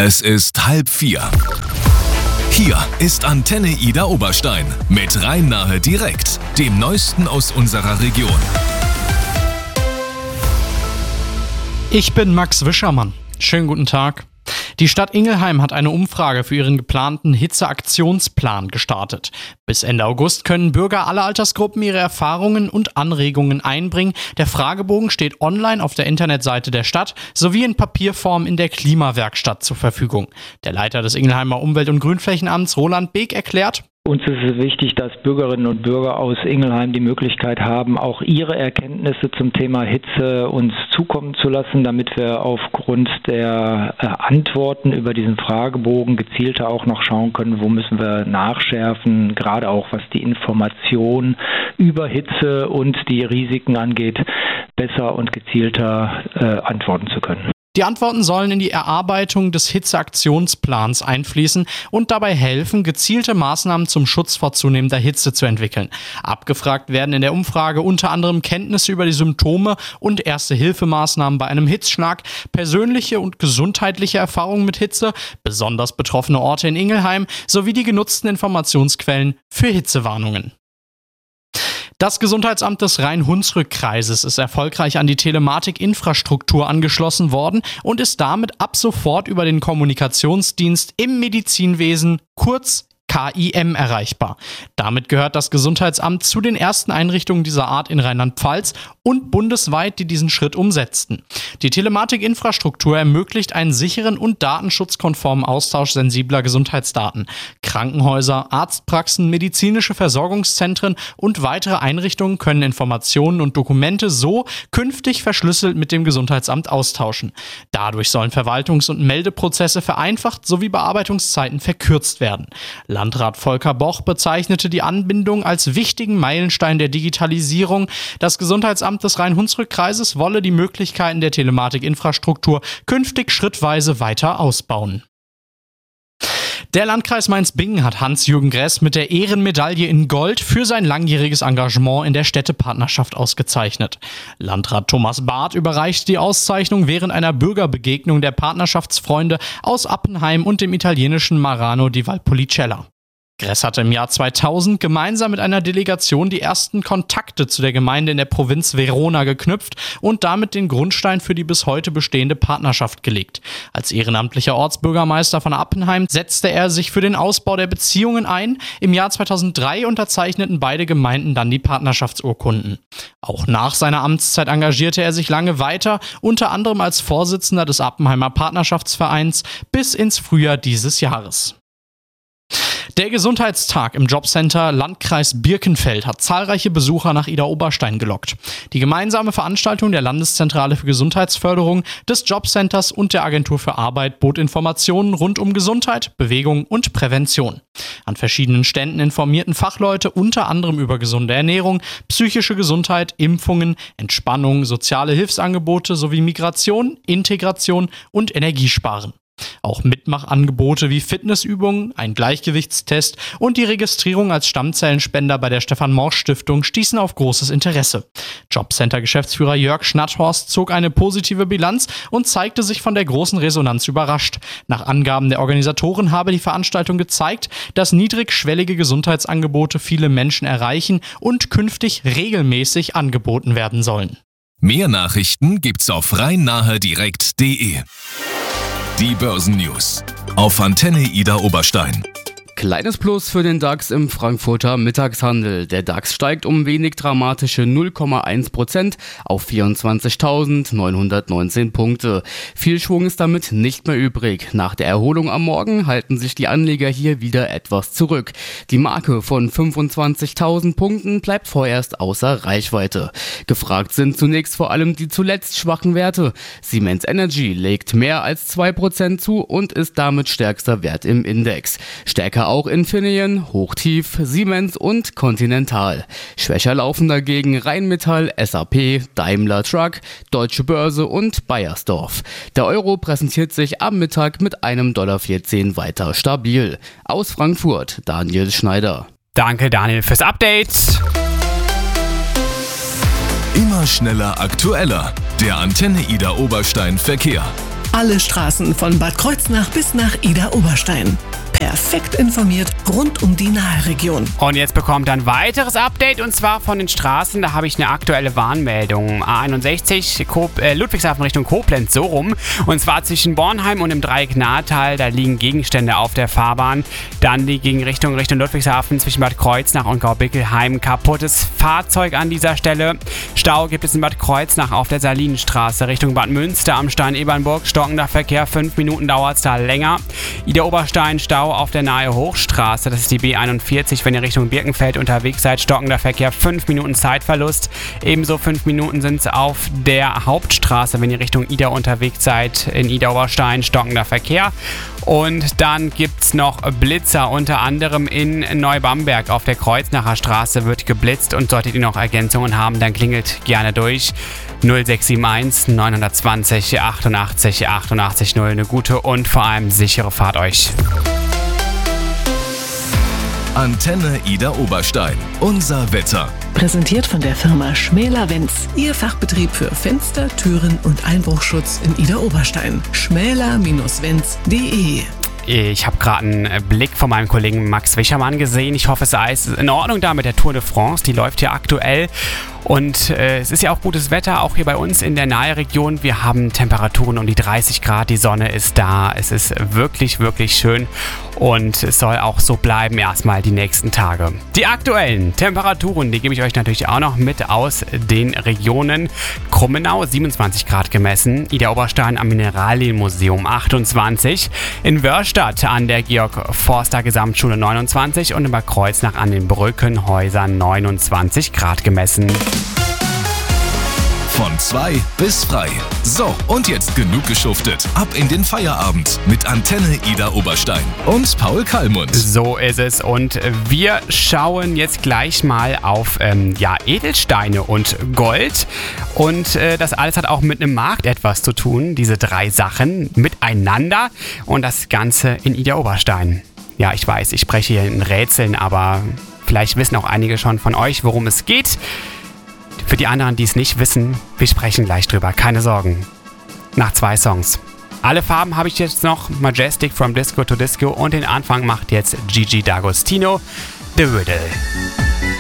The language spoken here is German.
Es ist 3:30. Hier ist Antenne Ida Oberstein mit Rhein-Nahe direkt, dem Neuesten aus unserer Region. Ich bin Max Wischermann. Schönen guten Tag. Die Stadt Ingelheim hat eine Umfrage für ihren geplanten Hitzeaktionsplan gestartet. Bis Ende August können Bürger aller Altersgruppen ihre Erfahrungen und Anregungen einbringen. Der Fragebogen steht online auf der Internetseite der Stadt sowie in Papierform in der Klimawerkstatt zur Verfügung. Der Leiter des Ingelheimer Umwelt- und Grünflächenamts Roland Beek erklärt: Uns ist es wichtig, dass Bürgerinnen und Bürger aus Ingelheim die Möglichkeit haben, auch ihre Erkenntnisse zum Thema Hitze uns zukommen zu lassen, damit wir aufgrund der Antworten über diesen Fragebogen gezielter auch noch schauen können, wo müssen wir nachschärfen, gerade auch was die Information über Hitze und die Risiken angeht, besser und gezielter antworten zu können. Die Antworten sollen in die Erarbeitung des Hitzeaktionsplans einfließen und dabei helfen, gezielte Maßnahmen zum Schutz vor zunehmender Hitze zu entwickeln. Abgefragt werden in der Umfrage unter anderem Kenntnisse über die Symptome und Erste-Hilfe-Maßnahmen bei einem Hitzschlag, persönliche und gesundheitliche Erfahrungen mit Hitze, besonders betroffene Orte in Ingelheim sowie die genutzten Informationsquellen für Hitzewarnungen. Das Gesundheitsamt des Rhein-Hunsrück-Kreises ist erfolgreich an die Telematik-Infrastruktur angeschlossen worden und ist damit ab sofort über den Kommunikationsdienst im Medizinwesen, kurz KIM, erreichbar. Damit gehört das Gesundheitsamt zu den ersten Einrichtungen dieser Art in Rheinland-Pfalz und bundesweit, die diesen Schritt umsetzten. Die Telematik-Infrastruktur ermöglicht einen sicheren und datenschutzkonformen Austausch sensibler Gesundheitsdaten. Krankenhäuser, Arztpraxen, medizinische Versorgungszentren und weitere Einrichtungen können Informationen und Dokumente so künftig verschlüsselt mit dem Gesundheitsamt austauschen. Dadurch sollen Verwaltungs- und Meldeprozesse vereinfacht sowie Bearbeitungszeiten verkürzt werden. Landrat Volker Boch bezeichnete die Anbindung als wichtigen Meilenstein der Digitalisierung. Das Gesundheitsamt des Rhein-Hunsrück-Kreises wolle die Möglichkeiten der Telematik-Infrastruktur künftig schrittweise weiter ausbauen. Der Landkreis Mainz-Bingen hat Hans-Jürgen Gress mit der Ehrenmedaille in Gold für sein langjähriges Engagement in der Städtepartnerschaft ausgezeichnet. Landrat Thomas Barth überreichte die Auszeichnung während einer Bürgerbegegnung der Partnerschaftsfreunde aus Appenheim und dem italienischen Marano di Valpolicella. Gress hatte im Jahr 2000 gemeinsam mit einer Delegation die ersten Kontakte zu der Gemeinde in der Provinz Verona geknüpft und damit den Grundstein für die bis heute bestehende Partnerschaft gelegt. Als ehrenamtlicher Ortsbürgermeister von Appenheim setzte er sich für den Ausbau der Beziehungen ein. Im Jahr 2003 unterzeichneten beide Gemeinden dann die Partnerschaftsurkunden. Auch nach seiner Amtszeit engagierte er sich lange weiter, unter anderem als Vorsitzender des Appenheimer Partnerschaftsvereins bis ins Frühjahr dieses Jahres. Der Gesundheitstag im Jobcenter Landkreis Birkenfeld hat zahlreiche Besucher nach Ida Oberstein gelockt. Die gemeinsame Veranstaltung der Landeszentrale für Gesundheitsförderung, des Jobcenters und der Agentur für Arbeit bot Informationen rund um Gesundheit, Bewegung und Prävention. An verschiedenen Ständen informierten Fachleute unter anderem über gesunde Ernährung, psychische Gesundheit, Impfungen, Entspannung, soziale Hilfsangebote sowie Migration, Integration und Energiesparen. Auch Mitmachangebote wie Fitnessübungen, ein Gleichgewichtstest und die Registrierung als Stammzellenspender bei der Stefan-Morsch-Stiftung stießen auf großes Interesse. Jobcenter-Geschäftsführer Jörg Schnatthorst zog eine positive Bilanz und zeigte sich von der großen Resonanz überrascht. Nach Angaben der Organisatoren habe die Veranstaltung gezeigt, dass niedrigschwellige Gesundheitsangebote viele Menschen erreichen und künftig regelmäßig angeboten werden sollen. Mehr Nachrichten gibt's auf rhein-nahe-direkt.de. Die Börsennews auf Antenne Ida Oberstein. Kleines Plus für den DAX im Frankfurter Mittagshandel. Der DAX steigt um wenig dramatische 0,1% auf 24.919 Punkte. Viel Schwung ist damit nicht mehr übrig. Nach der Erholung am Morgen halten sich die Anleger hier wieder etwas zurück. Die Marke von 25.000 Punkten bleibt vorerst außer Reichweite. Gefragt sind zunächst vor allem die zuletzt schwachen Werte. Siemens Energy legt mehr als 2% zu und ist damit stärkster Wert im Index. Stärker auch Infineon, Hochtief, Siemens und Continental. Schwächer laufen dagegen Rheinmetall, SAP, Daimler Truck, Deutsche Börse und Baiersdorf. Der Euro präsentiert sich am Mittag mit einem $1,14 weiter stabil. Aus Frankfurt, Daniel Schneider. Danke Daniel fürs Update. Immer schneller, aktueller. Der Antenne Ida Oberstein Verkehr. Alle Straßen von Bad Kreuznach bis nach Idar-Oberstein. Perfekt informiert rund um die Nahregion. Und jetzt bekommt ein weiteres Update, und zwar von den Straßen. Da habe ich eine aktuelle Warnmeldung. A61 Ludwigshafen Richtung Koblenz, so rum. Und zwar zwischen Bornheim und dem Dreieck Nahtal. Da liegen Gegenstände auf der Fahrbahn. Dann die Gegenrichtung Richtung Ludwigshafen zwischen Bad Kreuznach und Gaubickelheim. Kaputtes Fahrzeug an dieser Stelle. Stau gibt es in Bad Kreuznach auf der Salinenstraße Richtung Bad Münster am Stein-Ebernburg. Stockender Verkehr, 5 Minuten dauert es da länger. Idar-Oberstein, Stau auf der Nahe Hochstraße, das ist die B41, wenn ihr Richtung Birkenfeld unterwegs seid, stockender Verkehr, 5 Minuten Zeitverlust. Ebenso 5 Minuten sind es auf der Hauptstraße, wenn ihr Richtung Idar unterwegs seid, in Idar-Oberstein, stockender Verkehr. Und dann gibt es noch Blitzer, unter anderem in Neubamberg auf der Kreuznacher Straße wird geblitzt, und solltet ihr noch Ergänzungen haben, dann klingelt gerne durch. 0671 920 88 88 0. Eine gute und vor allem sichere Fahrt euch. Antenne Idar Oberstein. Unser Wetter. Präsentiert von der Firma Schmäler-Wenz. Ihr Fachbetrieb für Fenster, Türen und Einbruchschutz in Idar-Oberstein. schmäler-wenz.de. Ich habe gerade einen Blick von meinem Kollegen Max Wischermann gesehen. Ich hoffe, es ist in Ordnung da mit der Tour de France. Die läuft ja aktuell. Und es ist ja auch gutes Wetter, auch hier bei uns in der Nahregion. Wir haben Temperaturen um die 30 Grad, die Sonne ist da. Es ist wirklich, wirklich schön, und es soll auch so bleiben erstmal die nächsten Tage. Die aktuellen Temperaturen, die gebe ich euch natürlich auch noch mit aus den Regionen. Krummenau 27 Grad gemessen, Idar-Oberstein am Mineralienmuseum 28, in Wörstadt an der Georg-Forster-Gesamtschule 29 und in Bad Kreuznach an den Brückenhäusern 29 Grad gemessen. Von 2 bis frei. So, und jetzt genug geschuftet. Ab in den Feierabend mit Antenne Idar Oberstein und Paul Kallmund. So ist es, und wir schauen jetzt gleich mal auf Edelsteine und Gold. Und das alles hat auch mit einem Markt etwas zu tun, diese 3 Sachen miteinander, und das Ganze in Idar Oberstein. Ja, ich weiß, ich spreche hier in Rätseln, aber vielleicht wissen auch einige schon von euch, worum es geht. Für die anderen, die es nicht wissen, wir sprechen gleich drüber, keine Sorgen. Nach 2 Songs. Alle Farben habe ich jetzt noch, Majestic from Disco to Disco, und den Anfang macht jetzt Gigi D'Agostino, The Riddle.